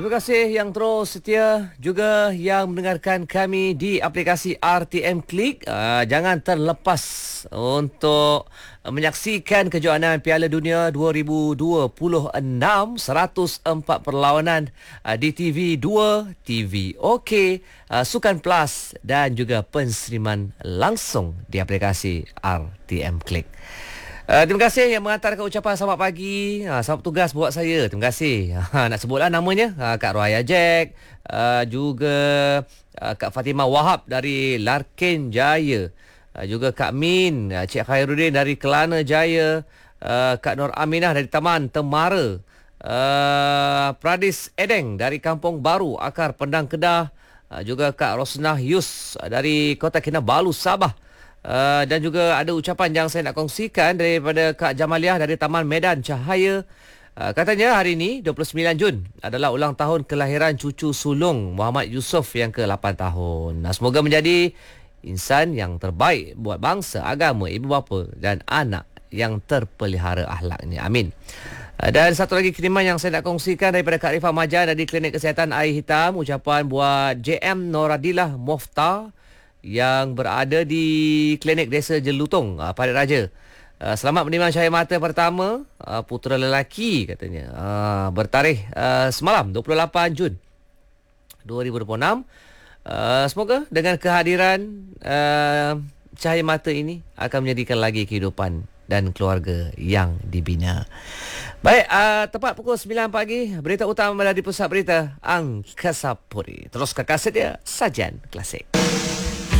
Terima kasih yang terus setia juga yang mendengarkan kami di aplikasi RTM Klik. Jangan terlepas untuk menyaksikan kejohanan Piala Dunia 2026, 104 perlawanan di TV2, TV OK, Sukan Plus dan juga penseriman langsung di aplikasi RTM Klik. Terima kasih yang mengantarkan ucapan selamat pagi. Selamat tugas buat saya. Terima kasih. Nak sebutlah namanya. Kak Rohaya Jack. Juga Kak Fatimah Wahab dari Larkin Jaya. Juga Kak Min. Cik Khairuddin dari Kelana Jaya. Kak Nur Aminah dari Taman Temara. Pradis Edeng dari Kampung Baru, Akar Pendang Kedah. Juga Kak Rosnah Yus dari Kota Kinabalu, Sabah. Dan juga ada ucapan yang saya nak kongsikan daripada Kak Jamaliah dari Taman Medan Cahaya. Katanya hari ini 29 Jun adalah ulang tahun kelahiran cucu sulung Muhammad Yusof yang ke-8 tahun. Semoga menjadi insan yang terbaik buat bangsa, agama, ibu bapa dan anak yang terpelihara akhlaknya. Amin. Dan satu lagi kiriman yang saya nak kongsikan daripada Kak Rifah Majan dari Klinik Kesihatan Air Hitam. Ucapan buat JM Noradilah Mofta yang berada di Klinik Desa Jelutong, Parit Raja. Selamat menerima cahaya mata pertama putera lelaki katanya. Bertarikh semalam 28 Jun 2026. Semoga dengan kehadiran cahaya mata ini akan menjadikan lagi kehidupan dan keluarga yang dibina. Baik, tepat pukul 9 pagi, berita utama dari Pusat Berita Angkasa Puri. Terus ke kaset dia, Sajian Klasik.